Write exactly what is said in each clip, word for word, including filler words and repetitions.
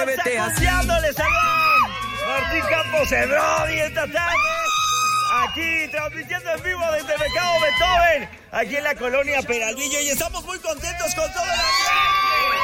Atrévete a ¡Les saludan! Martín Campos, el Brody, esta tarde. Aquí, transmitiendo en vivo desde el Mercado Beethoven, aquí en la colonia Peralvillo. Y estamos muy contentos con todo el ambiente.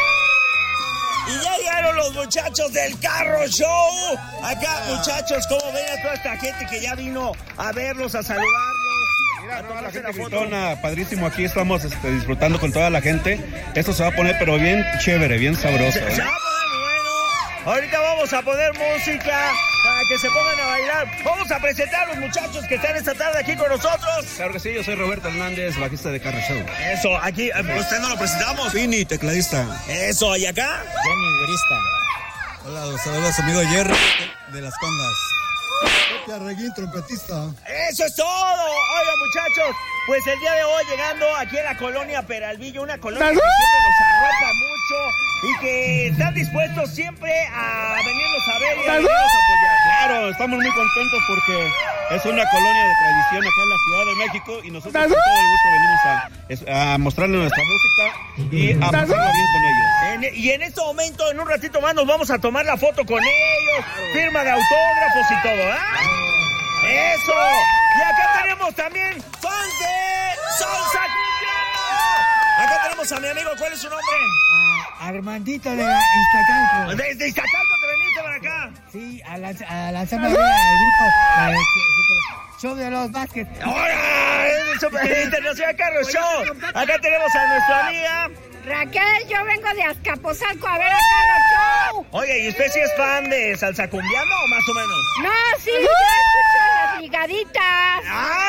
Y ya llegaron los muchachos del Carro Show. Acá, muchachos, ¿cómo ven a toda esta gente que ya vino a verlos, a saludarlos? Mira, toda la gente gritona, padrísimo, aquí estamos este, disfrutando con toda la gente. Esto se va a poner pero bien chévere, bien sabroso. Se, ¿eh? se va a poner bueno. Ahorita vamos a poner música para que se pongan a bailar. Vamos a presentar a los muchachos que están esta tarde aquí con nosotros. Claro que sí, yo soy Roberto Hernández, bajista de Carro Show. Eso, aquí, ¿usted no lo presentamos? Vini, tecladista. Eso, ¿y acá? Johnny, güerista. Hola, los saludos amigo Jerry de Las Condas. Pepe Arreguín, trompetista. ¡Eso es todo! Oigan, muchachos, pues el día de hoy llegando aquí a la colonia Peralvillo, una colonia que siempre nos arropa mucho y que están dispuestos siempre a venirnos a ver y a venirnos a apoyar. Claro, estamos muy contentos porque es una colonia de tradición acá en la Ciudad de México y nosotros con todo el gusto venimos a, es- a mostrarles nuestra música y a pasarla bien con ellos. En- y en este momento, en un ratito más, nos vamos a tomar la foto con ellos, firma de autógrafos y todo, ¿ah? ¡Eso! Y acá tenemos también fans de Salsa Cumbiano. Acá tenemos a mi amigo, ¿cuál es su nombre? A Armandito de Iztacalco. Desde Iztacalco te veniste para acá. Sí, a, lanz a lanzarme al grupo. A, este, Show de los Vázquez. ¡Ahora! ¡Es el Super Internacional Carro Show! Acá tenemos a nuestra amiga Raquel, yo vengo de Azcapotzalco a ver a Carro Show. Oye, ¿y usted sí es fan de Salsa Cumbiano o más o menos? No, sí, yo escucho las ligaditas.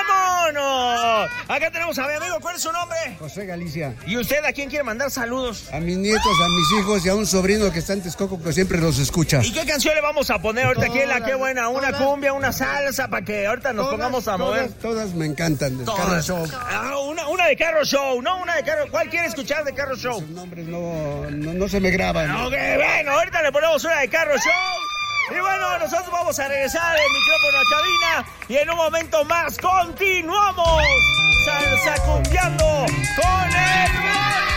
¡Vámonos! Acá tenemos a mi amigo, ¿cuál es su nombre? José Galicia. ¿Y usted a quién quiere mandar saludos? A mis nietos, a mis hijos y a un sobrino que está en Texcoco que siempre los escucha. ¿Y qué canción le vamos a poner ahorita aquí en la Qué Buena? ¿Una todas. cumbia, una salsa para que ahorita nos Todas, pongamos a mover? Todas, todas me encantan del Carro Todas. Show. Ah, una, una de Carro Show, no una de Carro. ¿Cuál quiere escuchar de Carro Show? Sus nombres no, no, no se me graban. Ok, bueno, ahorita le ponemos una de Carro Show. Y bueno, nosotros vamos a regresar el micrófono a cabina y en un momento más continuamos salsa cumbiando con el Brody.